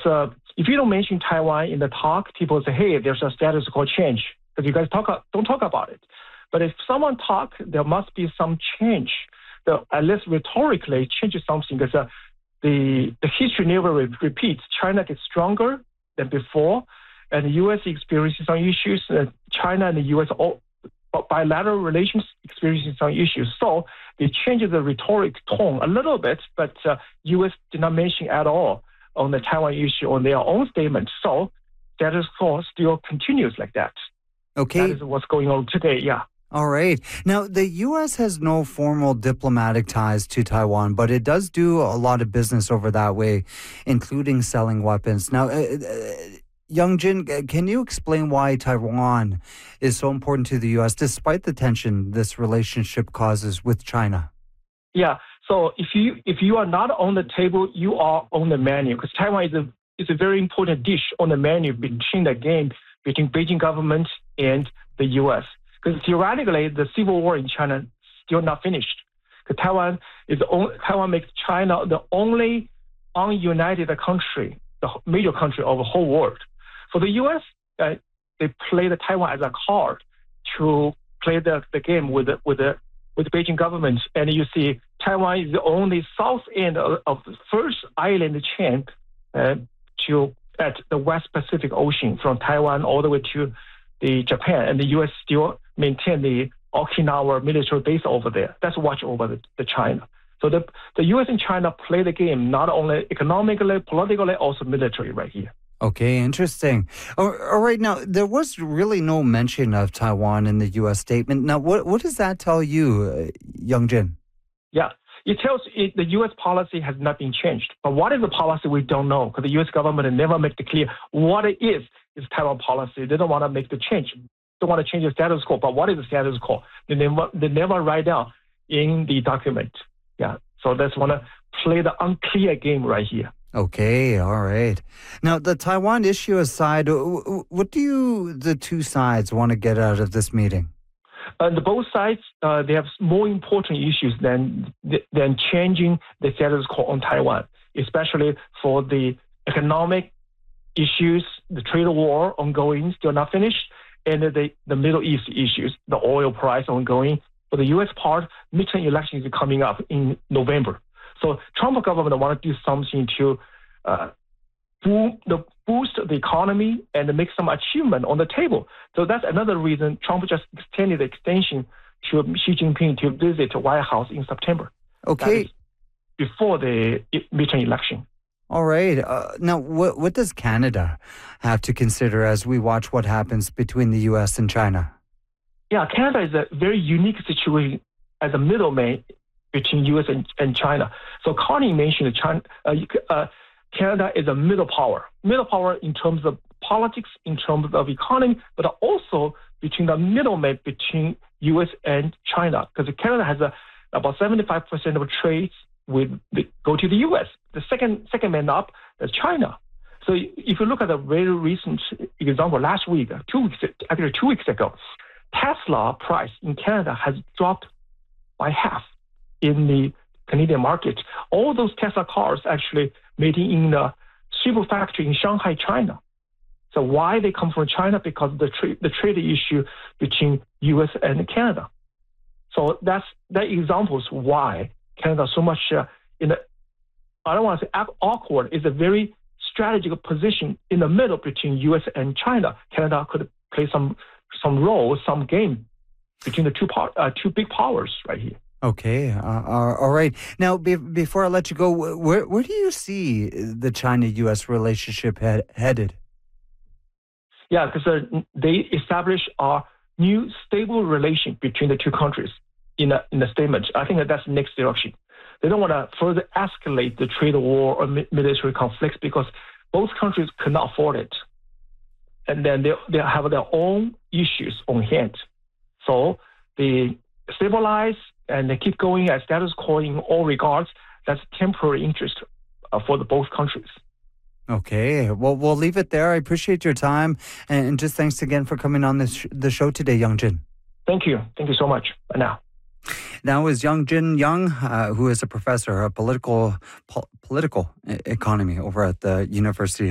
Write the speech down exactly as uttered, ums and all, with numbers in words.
uh, if you don't mention Taiwan in the talk, people say, hey, there's a status quo change, because you guys talk don't talk about it. But if someone talk, there must be some change. The, at least rhetorically, changes something, because uh, the, the history never re- repeats. China gets stronger than before, and the U S experiences some issues. Uh, China and the U S all, bilateral relations experiencing some issues. So they changed the rhetoric tone a little bit, but uh, U S did not mention at all on the Taiwan issue on their own statement. So status quo still continues like that. Okay. That is what's going on today, yeah. All right. Now, the U S has no formal diplomatic ties to Taiwan, but it does do a lot of business over that way, including selling weapons. Now, uh, uh, Youngjin, can you explain why Taiwan is so important to the U S despite the tension this relationship causes with China? Yeah. So if you if you are not on the table, you are on the menu, because Taiwan is a is a very important dish on the menu between the game between Beijing government and the U S. Because theoretically, the civil war in China is still not finished. Because Taiwan is the only, Taiwan makes China the only ununited country, the major country of the whole world. For the U S, uh, they play the Taiwan as a card to play the, the game with the, with the with the Beijing government. And you see, Taiwan is the only south end of, of the first island chain uh, to at the West Pacific Ocean, from Taiwan all the way to the Japan, and the U S still maintain the Okinawa military base over there. That's watch over the, the China. So the the U S and China play the game not only economically, politically, also military right here. Okay, interesting. All right, now, there was really no mention of Taiwan in the U S statement. Now, what what does that tell you, uh, Youngjin? Yeah, it tells it, the U S policy has not been changed. But what is the policy, we don't know, because the U S government never make it clear what it is, is Taiwan policy. They don't want to make the change. They want to change the status quo. But what is the status quo? They never, they never write down in the document. Yeah, so that's want to play the unclear game right here. Okay, all right. Now, the Taiwan issue aside, what do you, the two sides, want to get out of this meeting? Uh, the both sides, uh, they have more important issues than than changing the status quo on Taiwan, especially for the economic issues, the trade war ongoing, still not finished, and the, the Middle East issues, the oil price ongoing. For the U S part, midterm elections are coming up in November. So Trump government want to do something to uh, boom, the, boost the economy and make some achievement on the table. So that's another reason Trump just extended the extension to Xi Jinping to visit the White House in September. Okay. Before the midterm election. All right. Uh, now, what, what does Canada have to consider as we watch what happens between the U S and China? Yeah, Canada is a very unique situation as a middleman between U S and, and China. So Connie mentioned China, uh, uh, Canada is a middle power. Middle power in terms of politics, in terms of economy, but also between the middleman between U S and China. Because Canada has a, about seventy-five percent of trades with the, go to the U S. The second second man up is China. So if you look at a very recent example, last week, two weeks, actually two weeks ago, Tesla price in Canada has dropped by half in the Canadian market. All those Tesla cars actually made in the Super factory in Shanghai, China. So why they come from China? Because of the trade the trade issue between U S and Canada. So that's that examples why Canada so much uh, in the, I don't want to say awkward, is a very strategic position in the middle between U S and China. Canada could play some some role, some game between the two part, uh, two big powers right here. Okay, uh, uh, all right. Now, be- before I let you go, where where do you see the China-U S relationship he- headed? Yeah, because uh, they establish a new stable relation between the two countries in a, in a statement. I think that that's the next direction. They don't want to further escalate the trade war or mi- military conflicts because both countries cannot afford it. And then they they have their own issues on hand. So they stabilize and they keep going as status quo in all regards. That's temporary interest uh, for the both countries. Okay, well, we'll leave it there. I appreciate your time. And just thanks again for coming on this sh- the show today, Youngjin. Thank you. Thank you so much. Bye now. That was Youngjin Young, uh, who is a professor of political, po- political economy over at the University